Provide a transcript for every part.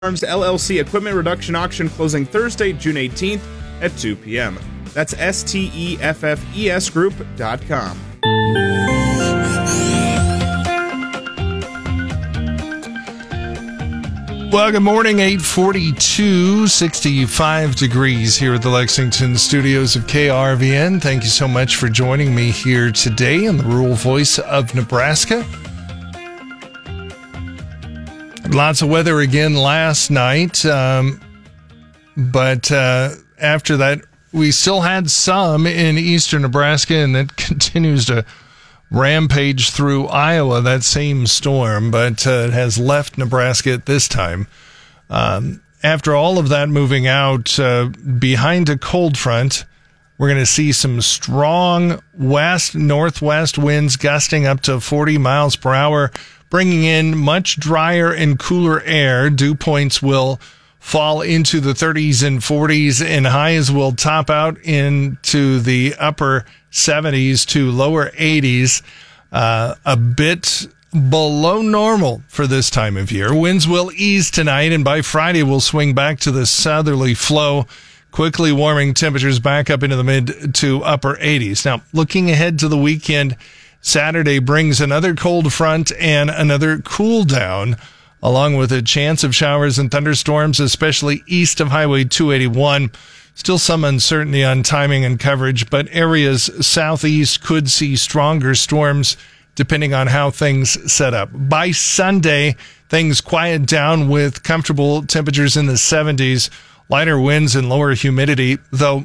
Farms LLC Equipment Reduction Auction closing Thursday, June 18th at 2 p.m. That's STEFFESgroup.com. Well, good morning, 8:42, 65 degrees here at the Lexington studios of KRVN. Thank you so much for joining me here today on the rural voice of Nebraska. Lots of weather again last night, but after that, we still had some in eastern Nebraska, and that continues to rampage through Iowa, that same storm, but it has left Nebraska at this time. After all of that moving out, behind a cold front, we're going to see some strong west-northwest winds gusting up to 40 miles per hour, bringing in much drier and cooler air. Dew points will fall into the 30s and 40s, and highs will top out into the upper 70s to lower 80s, a bit below normal for this time of year. Winds will ease tonight, and by Friday we'll swing back to the southerly flow, quickly warming temperatures back up into the mid to upper 80s. Now, looking ahead to the weekend, Saturday brings another cold front and another cool down, along with a chance of showers and thunderstorms, especially east of Highway 281. Still some uncertainty on timing and coverage, but areas southeast could see stronger storms depending on how things set up. By Sunday, things quiet down with comfortable temperatures in the 70s, lighter winds and lower humidity, though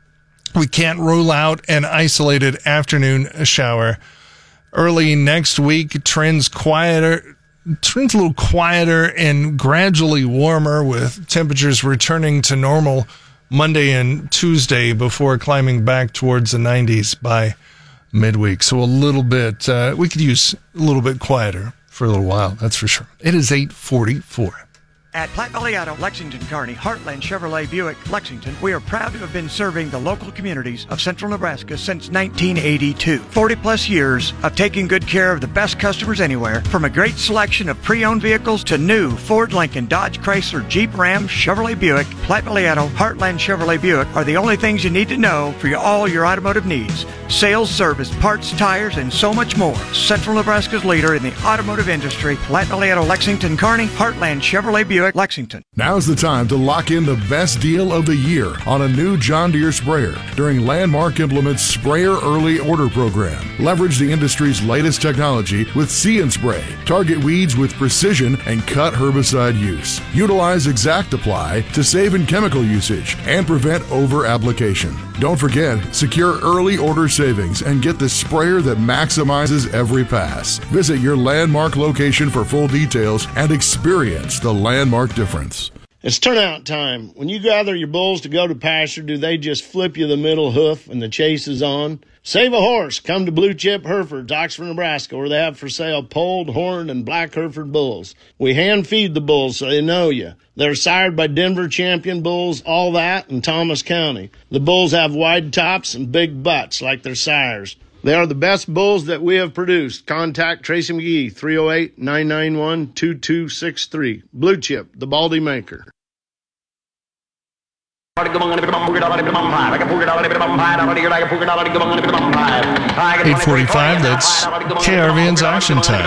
we can't rule out an isolated afternoon shower. Early next week, trends a little quieter and gradually warmer, with temperatures returning to normal Monday and Tuesday before climbing back towards the 90s by midweek. So a little bit, we could use a little bit quieter for a little while, that's for sure. It is 8:44. At Platte Valley Auto, Lexington, Kearney, Heartland Chevrolet Buick, Lexington, we are proud to have been serving the local communities of central Nebraska since 1982. 40 plus years of taking good care of the best customers anywhere, from a great selection of pre-owned vehicles to new Ford, Lincoln, Dodge, Chrysler, Jeep, Ram, Chevrolet Buick. Platte Valley Auto, Heartland Chevrolet Buick are the only things you need to know for all your automotive needs. Sales, service, parts, tires, and so much more. Central Nebraska's leader in the automotive industry, Platte Valley Auto, Lexington, Kearney, Heartland Chevrolet Buick, Lexington. Now's the time to lock in the best deal of the year on a new John Deere sprayer during Landmark Implement's Sprayer Early Order Program. Leverage the industry's latest technology with See and Spray. Target weeds with precision and cut herbicide use. Utilize Exact Apply to save in chemical usage and prevent over-application. Don't forget, secure early order savings and get the sprayer that maximizes every pass. Visit your Landmark location for full details and experience the Landmark difference. It's turnout time. When you gather your bulls to go to pasture, do they just flip you the middle hoof and the chase is on? Save a horse. Come to Blue Chip Herefords, Oxford, Nebraska, where they have for sale polled, horned, and black Hereford bulls. We hand feed the bulls so they know you. They're sired by Denver champion bulls, all that, in Thomas County. The bulls have wide tops and big butts like their sires. They are the best bulls that we have produced. Contact Tracy McGee, 308-991-2263. Blue Chip, the Baldy Maker. 8:45, that's KRVN's auction time.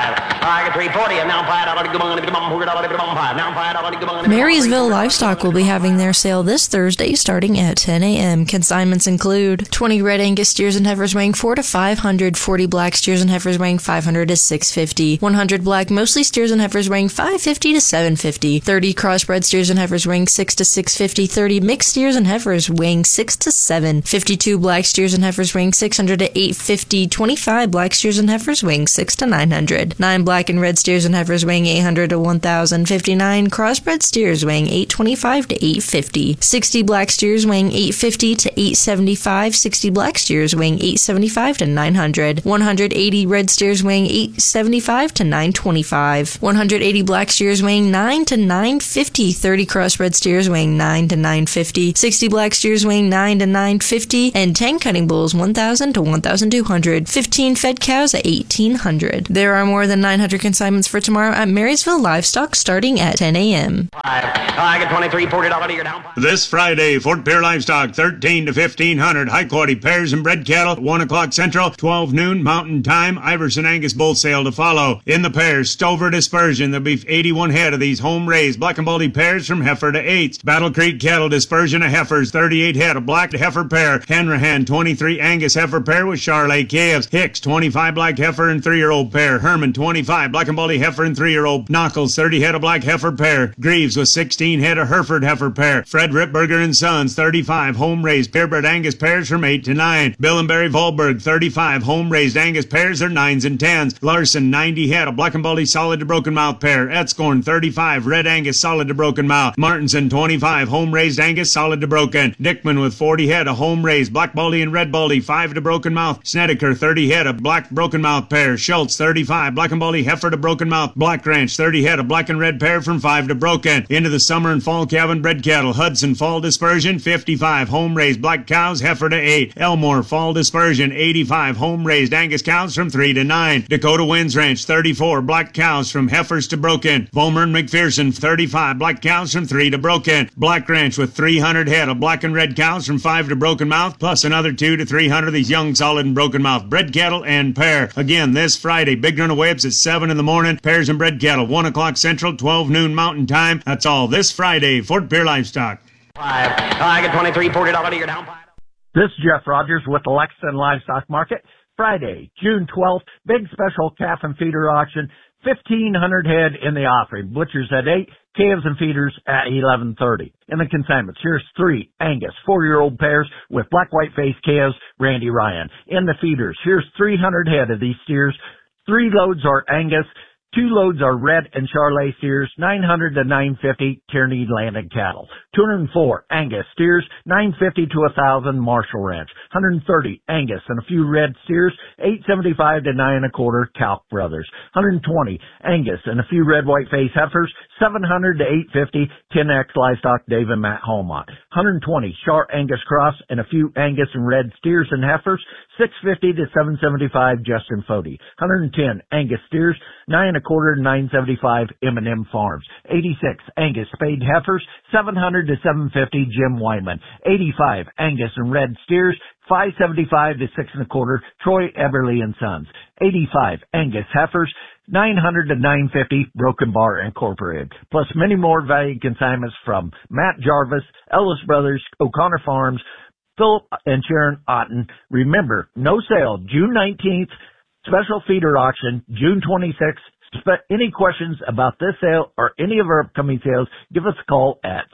Marysville Livestock will be having their sale this Thursday starting at 10 a.m. Consignments include 20 red Angus steers and heifers weighing 400 to 500, 40 black steers and heifers weighing 500 to 650, 100 black mostly steers and heifers weighing 550 to 750, 30 crossbred steers and heifers weighing 6 to 650, 30 mixed steers and heifers weighing 6 to 7, 52 black steers and heifers weighing 600 to 850, 25 black steers and heifers weighing 6 to 900, 9 black and red steers and heifers weighing 800 to 1,000, 59 crossbred steers weighing 825 to 850, 60 black steers weighing 850 to 875, 60 black steers weighing 875 to 900, 180 red steers weighing 875 to 925, 180 black steers weighing 9 to 950, 30 crossbred steers weighing 9 to 950, 60 black steers weighing 9 to 950, and 10 cutting bulls 1,000 to 1,200, 15 fed cows at 1,800. There are more than 900 consignments for tomorrow at Marysville Livestock starting at at 10 a.m. I get 23, $40 you're down. This Friday, Fort Pierre Livestock, 13 to 1500. High quality pairs and bred cattle, 1 o'clock Central, 12 noon Mountain Time. Iverson Angus bull sale to follow. In the pairs, Stover Dispersion. There'll be 81 head of these home raised black and baldy pairs from heifer to eights. Battle Creek Cattle Dispersion of heifers, 38 head of black heifer pair. Hanrahan, 23 Angus heifer pair with Charolais calves. Hicks, 25 black heifer and 3-year-old pair. Herman, 25 black and baldy heifer and 3-year-old. Knuckles, 30 head of black heifer pair. Greaves with 16 head of Hereford heifer pair. Fred Ripberger and Sons, 35 home-raised purebred Angus pairs from 8 to 9. Bill and Barry Volberg, 35 home-raised Angus pairs, they're 9s and 10s. Larson, 90 head of black and baldy solid to broken mouth pair. Etzcorn, 35 red Angus solid to broken mouth. Martinson, 25 home-raised Angus solid to broken. Dickman with 40 head of home-raised black baldy and red baldy 5 to broken mouth. Snedeker, 30 head of black broken mouth pair. Schultz, 35 black and baldy heifer to broken mouth. Black Ranch, 30 head of black and red pair from 5 to broken. Into the summer and fall calving bred cattle. Hudson Fall Dispersion, 55 home-raised black cows, heifer to 8. Elmore Fall Dispersion, 85 home-raised Angus cows from 3 to 9. Dakota Winds Ranch, 34 black cows from heifers to broken. Volmer and McPherson, 35 black cows from 3 to broken. Black Ranch with 300 head of black and red cows from 5 to broken mouth, plus another 2 to 300 of these young solid and broken mouth bred cattle and pair. Again, this Friday, big run of whips at 7 in the morning. Pairs and bred cattle, 1 o'clock Central, 12 noon Mountain Time. That's all this Friday, Fort Pierre Livestock. I get 23, $40 you're down. This is Jeff Rogers with the Lexington Livestock Market. Friday, June 12th, big special calf and feeder auction. 1,500 head in the offering. Butchers at 8, calves and feeders at 11:30. In the consignments, here's 3 Angus 4-year-old pairs with black-white face calves, Randy Ryan. In the feeders, here's 300 head of these steers. 3 loads are Angus. 2 loads are red and Charolais steers, 900 to 950 Tierney landed cattle. 204 Angus steers, 950 to 1,000 Marshall Ranch. 130 Angus and a few red steers, 875 to 925 Calc Brothers. 120 Angus and a few red white face heifers, 700 to 850 10X Livestock Dave and Matt Holmont. 120 Char Angus Cross and a few Angus and red steers and heifers, 650 to 775 Justin Fody. 110 Angus steers, 925 to 975 M&M Farms. 86 Angus spayed heifers, 700 to 750 Jim Wyman. 85 Angus and red steers, 575 to 625 Troy Eberly and Sons. 85 Angus heifers, 900 to 950 Broken Bar Incorporated, plus many more valued consignments from Matt Jarvis, Ellis Brothers, O'Connor Farms, Philip and Sharon Otten. Remember, no sale June 19th, special feeder auction June 26th. Any questions about this sale or any of our upcoming sales, give us a call at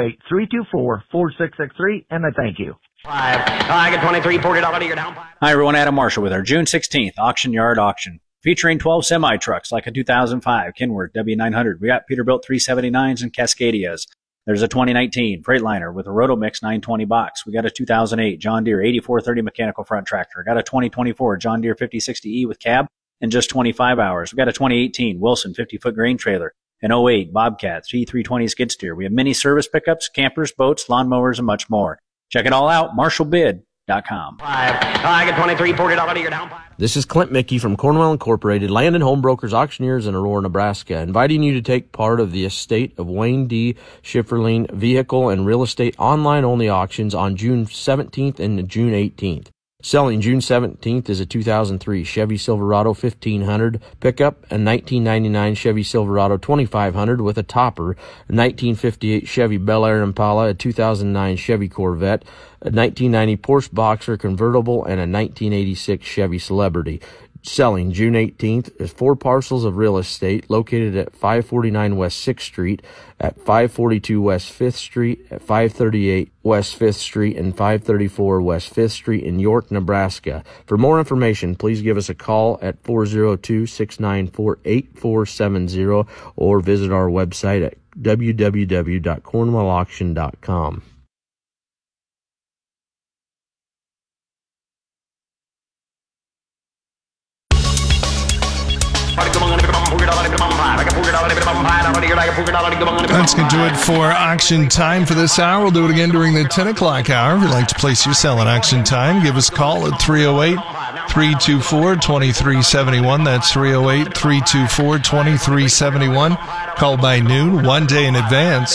308-324-4663, and I thank you. I get 23, $40 you're down. Hi, everyone. Adam Marshall with our June 16th Auction Yard Auction, featuring 12 semi-trucks like a 2005 Kenworth W900. We got Peterbilt 379s and Cascadias. There's a 2019 Freightliner with a Rotomix 920 box. We got a 2008 John Deere 8430 mechanical front tractor. Got a 2024 John Deere 5060E with cab in just 25 hours. We got a 2018 Wilson 50-foot grain trailer, an 08 Bobcat T320 skid steer. We have mini service pickups, campers, boats, lawnmowers, and much more. Check it all out, MarshallBid.com. I get 23, $40 you're down. This is Clint Mickey from Cornwell Incorporated, Land and Home Brokers Auctioneers in Aurora, Nebraska, inviting you to take part of the Estate of Wayne D. Schifferling vehicle and real estate online-only auctions on June 17th and June 18th. Selling June 17th is a 2003 Chevy Silverado 1500 pickup, a 1999 Chevy Silverado 2500 with a topper, a 1958 Chevy Bel Air Impala, a 2009 Chevy Corvette, a 1990 Porsche Boxer convertible, and a 1986 Chevy Celebrity. Selling June 18th is 4 parcels of real estate located at 549 West 6th Street, at 542 West 5th Street, at 538 West 5th Street, and 534 West 5th Street in York, Nebraska. For more information, please give us a call at 402-694-8470 or visit our website at www.cornwellauction.com. That's going to do it for auction time for this hour. We'll do it again during the 10 o'clock hour. If you'd like to place your sale at auction time, give us a call at 308-324-2371. That's 308-324-2371. Call by noon, 1 day in advance.